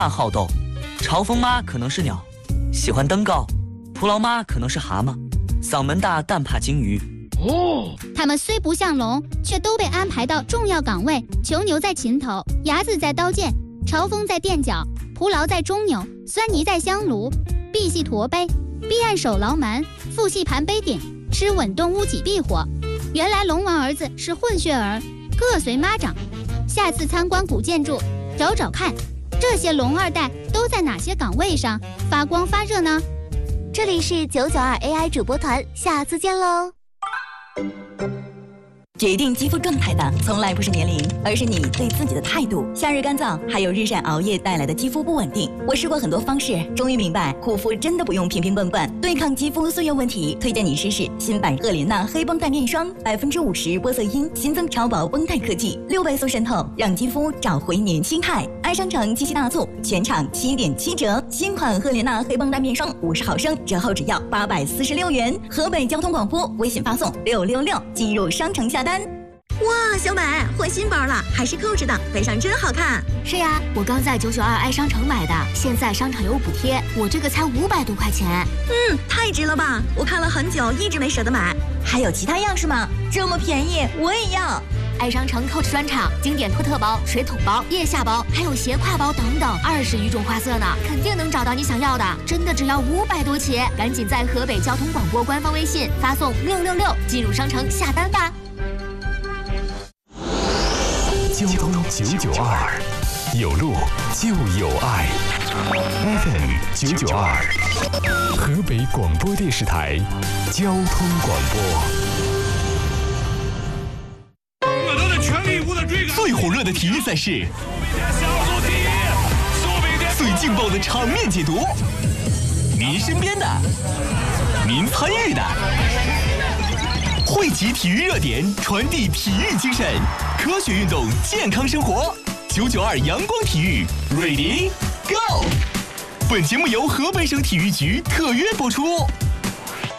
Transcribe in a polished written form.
好斗，嘲讽妈可能是鸟，喜欢登高，捕捞妈可能是蛤蟆，嗓门大但怕鲸鱼。 他们虽不像龙，却都被安排到重要岗位。囚牛在琴头，伢子在刀剑，嘲风在垫脚，蒲牢在中钮，酸泥在香炉，碧系驼杯，碧岸手牢蛮，复系盘杯顶，吃稳动屋脊壁火。原来龙王儿子是混血儿，各随妈长。下次参观古建筑，找找看，这些龙二代都在哪些岗位上发光发热呢？ 这里是992 AI 主播团，下次见喽。 决定肌肤状态的从来不是年龄，而是你对自己的态度。夏日干燥，还有日晒熬夜带来的肌肤不稳定，我试过很多方式，终于明白护肤真的不用瓶瓶罐罐。对抗肌肤岁月问题，推荐你试试新版赫莲娜黑绷带面霜，50%玻色因，新增超薄绷带科技，6倍速渗透，让肌肤找回年轻态。爱商城七夕大促，全场7.7折，新款赫莲娜黑绷带面霜50毫升，折后只要846元。河北交通广播微信发送666，进入商城下单。 哇，小美换新包了，还是扣着的，背上真好看。 是呀，我刚在992爱商城买的，现在商场有补贴，我这个才500多块钱。 太值了吧！我看了很久，一直没舍得买。 还有其他样式吗？这么便宜，我也要。 爱商城 Coach 专场，经典托特包、水桶包、腋下包，还有斜挎包等等，20余种花色呢，肯定能找到你想要的。真的只要500多起，赶紧在河北交通广播官方微信发送666，进入商城下单吧。 交通992，有路就有爱。FM 992，河北广播电视台交通广播。 我都在全力以赴的追赶。 最火热的体育赛事，最劲爆的场面解读，您身边的，您参与的。汇集体育热点，传递体育精神，科学运动，健康生活。992阳光体育 ，Ready Go！ 本节目由河北省体育局特约播出。